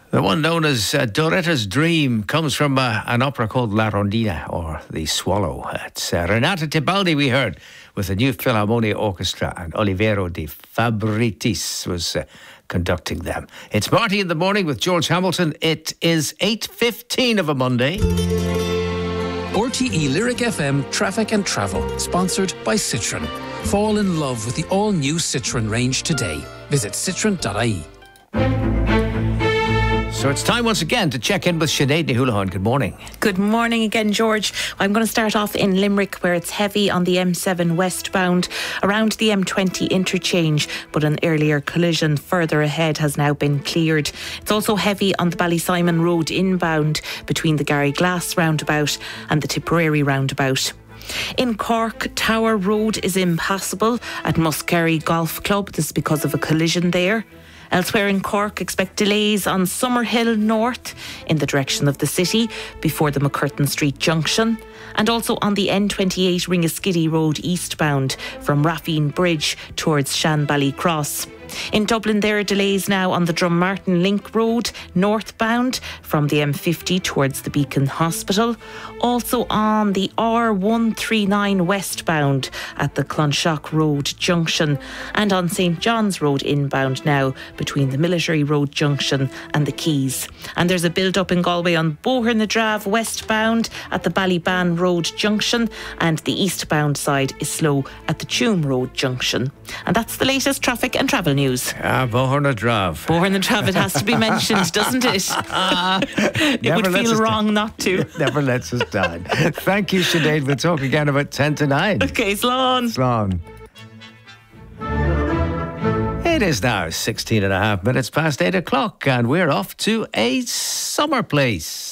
The one known as Doretta's Dream comes from an opera called La Rondina, or The Swallow. It's Renata Tebaldi we heard with the New Philharmonia Orchestra, and Olivero de Fabritis was conducting them. It's Marty in the Morning with George Hamilton. It is 8:15 of a Monday. RTE Lyric FM Traffic and Travel, sponsored by Citroën. Fall in love with the all-new Citroën range today. Visit citroen.ie. So it's time once again to check in with Sinead Nihulahan. Good morning. Good morning again, George. I'm going to start off in Limerick, where it's heavy on the M7 westbound around the M20 interchange, but an earlier collision further ahead has now been cleared. It's also heavy on the Ballysimon Road inbound between the Gary Glass roundabout and the Tipperary roundabout. In Cork, Tower Road is impassable at Muskerry Golf Club. This is because of a collision there. Elsewhere in Cork, expect delays on Summerhill North in the direction of the city before the McCurtain Street junction, and also on the N28 Ringaskiddy Road eastbound from Raffine Bridge towards Shanbally Cross. In Dublin, there are delays now on the Drummartin Link Road northbound from the M50 towards the Beacon Hospital. Also on the R139 westbound at the Clonshock Road junction, and on St John's Road inbound now between the Military Road junction and the Quays. And there's a build-up in Galway on Boher na Drave westbound at the Ballyban Road junction, and the eastbound side is slow at the Tuam Road junction. And that's the latest traffic and travel news. Boher na Drave. Boher na Drave, it has to be mentioned, doesn't it? It would feel wrong not to. It never lets us down. Thank you, Sinead. We'll talk again about 10 to 9. Okay, Slán. Slán. It is now 16 and a half minutes past 8 o'clock, and we're off to a summer place.